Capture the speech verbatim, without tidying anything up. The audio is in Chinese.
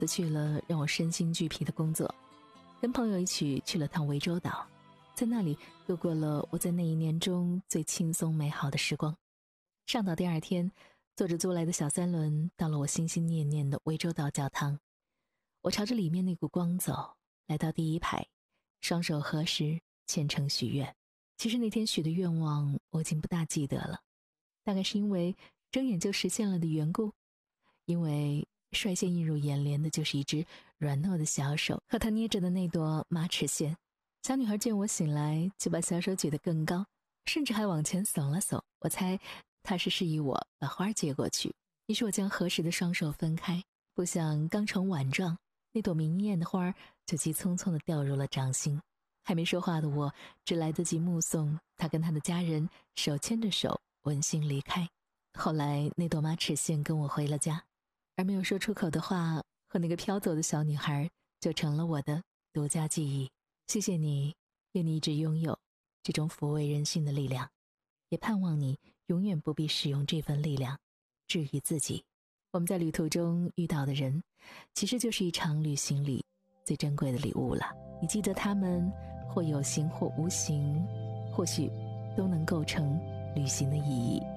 辞去了让我身心俱疲的工作，跟朋友一起去了趟涠洲岛，在那里度过了我在那一年中最轻松美好的时光。上岛第二天，坐着租来的小三轮到了我心心念念的涠洲岛教堂。我朝着里面那股光走，来到第一排，双手合十，虔诚许愿。其实那天许的愿望我已经不大记得了，大概是因为睁眼就实现了的缘故，因为率先映入眼帘的就是一只软糯的小手和她捏着的那朵马齿苋。小女孩见我醒来，就把小手举得更高，甚至还往前耸了耸，我猜她是示意我把花接过去。于是我将合十的双手分开，不想刚成碗状，那朵明艳的花就急匆匆地掉入了掌心。还没说话的我，只来得及目送她跟她的家人手牵着手温馨离开。后来那朵马齿苋跟我回了家，而没有说出口的话和那个飘走的小女孩就成了我的独家记忆。谢谢你，愿你一直拥有这种抚慰人心的力量，也盼望你永远不必使用这份力量治愈自己。我们在旅途中遇到的人，其实就是一场旅行里最珍贵的礼物了。你记得他们，或有形或无形，或许都能构成旅行的意义。